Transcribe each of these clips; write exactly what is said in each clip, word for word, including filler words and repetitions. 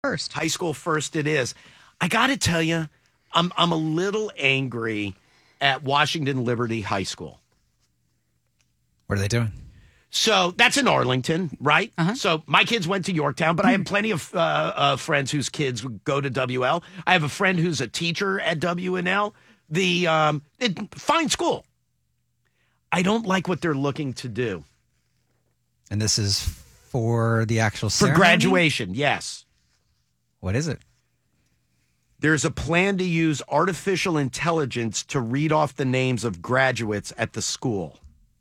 first. High school first it is. I got to tell you, I'm I'm a little angry at Washington Liberty High School. What are they doing? So that's in Arlington, right? Uh-huh. So my kids went to Yorktown, but I have plenty of uh, uh, friends whose kids go to W L. I have a friend who's a teacher at W and L. The um, it, fine school. I don't like what they're looking to do. And this is for the actual For ceremony? graduation, yes. What is it? There's a plan to use artificial intelligence to read off the names of graduates at the school.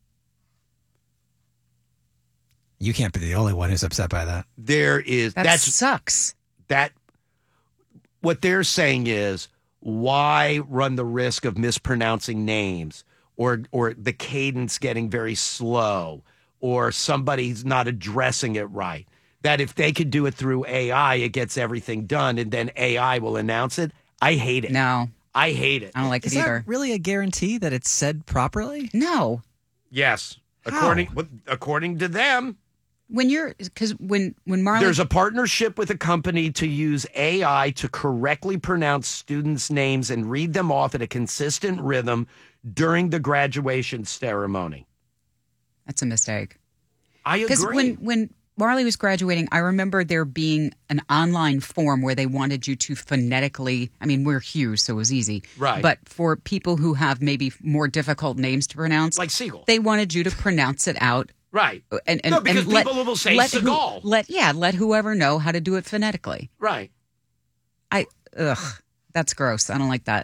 You can't be the only one who's upset by that. There is That that's sucks. that what they're saying is why run the risk of mispronouncing names or or the cadence getting very slow or somebody's not addressing it right. That if they could do it through A I, it gets everything done and then A I will announce it. I hate it. No, I hate it. I don't like Is it either. that really a guarantee that it's said properly? No. Yes. How? According according to them. When you're, because when, when Marley. There's a partnership with a company to use A I to correctly pronounce students' names and read them off at a consistent rhythm during the graduation ceremony. That's a mistake. I agree. Because when, when Marley was graduating, I remember there being an online form where they wanted you to phonetically, I mean, we're Hughes, so it was easy. Right. But for people who have maybe more difficult names to pronounce. Like Siegel. They wanted you to pronounce it out. Right. And, and, no, because and let, people will say let who- Seagal. let Yeah, let whoever know how to do it phonetically. Right. I, ugh, that's gross. I don't like that.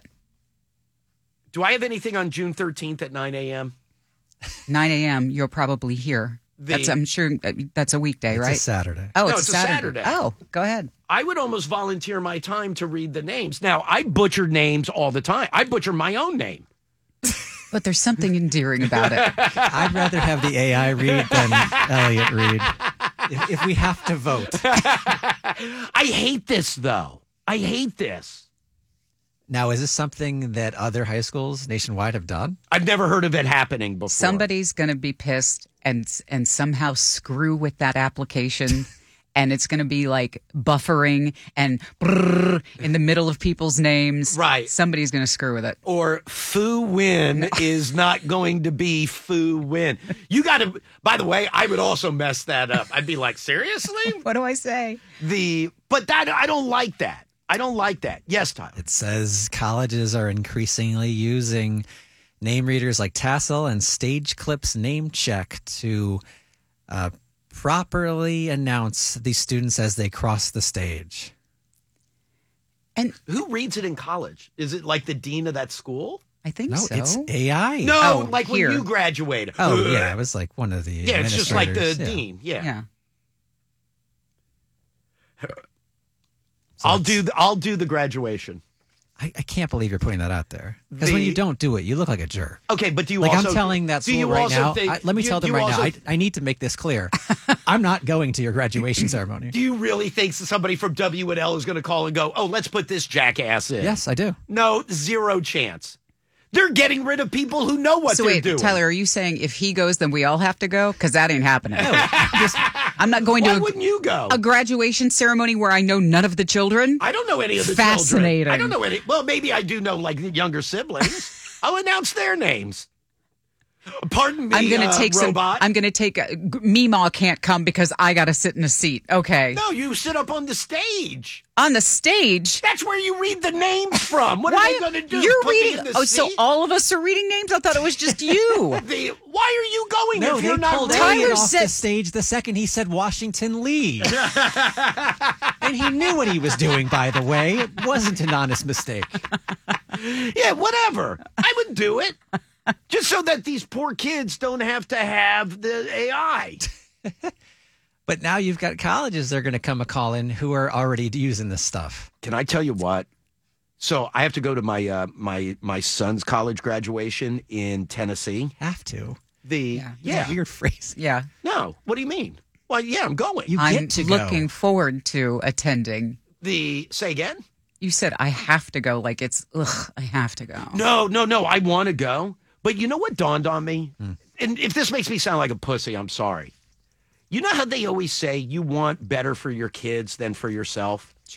Do I have anything on June thirteenth at nine a.m.? nine a.m., you're probably here. The- that's, I'm sure uh, that's a weekday, It's right? a Saturday. Oh, No, it's, it's a Saturday. Saturday. Oh, go ahead. I would almost volunteer my time to read the names. Now, I butcher names all the time. I butcher my own name. But there's something endearing about it. I'd rather have the A I read than Elliot read. If, if we have to vote. I hate this, though. I hate this. Now, is this something that other high schools nationwide have done? I've never heard of it happening before. Somebody's going to be pissed and and somehow screw with that application. And it's going to be like buffering and brrr in the middle of people's names. Right. Somebody's going to screw with it. Or Fu Win is not going to be Fu Win. You got to, by the way, I would also mess that up. I'd be like, seriously? What do I say? The, but that, I don't like that. I don't like that. Yes, Tyler. It says colleges are increasingly using name readers like Tassel and Stage Clip's Name Check to uh, properly announce these students as they cross the stage. And Who reads it in college? Is it like the dean of that school? I think No, so. it's A I. No, Oh, like here. when you graduated. Oh, yeah, it was like one of the Yeah, it's just like the administrators. Yeah. dean. Yeah. Yeah. I'll it's- do the, I'll do the graduation. I, I can't believe you're putting that out there. Because when The- you don't do it, you look like a jerk. Okay, but do you Like also I'm telling that do school you right also now. think- I, let me you- tell them you right also- now. I, I need to make this clear. I'm not going to your graduation ceremony. Do you really think somebody from W and L is going to call and go, "Oh, let's put this jackass in"? Yes, I do. No, zero chance. They're getting rid of people who know what So they're wait, doing. Tyler, are you saying if he goes, then we all have to go? Because that ain't happening. I'm not going Why to a, wouldn't you go? a graduation ceremony where I know none of the children. I don't know any of the Fascinating. children. I don't know any. Well, maybe I do know like the younger siblings. I'll announce their names. Pardon me, I'm going to uh, take robot. some. I'm going to take. A, Meemaw can't come because I got to sit in a seat. Okay, No, you sit up on the stage. on the stage. That's where you read the names from. What Why are they going to do? You're Put me reading. in the Oh, so seat? all of us are reading names. I thought it was just you. The, why are you going No, if they you're not pulled reading? Tyler Elliot off said- the stage the second he said Washington Lee. And he knew what he was doing, by the way. It wasn't an honest mistake. Yeah, whatever. I would do it. Just so that these poor kids don't have to have the A I. But now you've got colleges that are going to come a call in who are already using this stuff. Can I tell you what? So I have to go to my uh, my my son's college graduation in Tennessee. Have to. The Yeah. yeah, Weird phrase. Yeah, no. What do you mean? Well, yeah, I'm going. You I'm get to go. looking forward to attending. the say again? You said I have to go. Like it's ugh. I have to go. No, no, no. I want to go, but you know what dawned on me? And if this makes me sound like a pussy, I'm sorry. You know how they always say you want better for your kids than for yourself?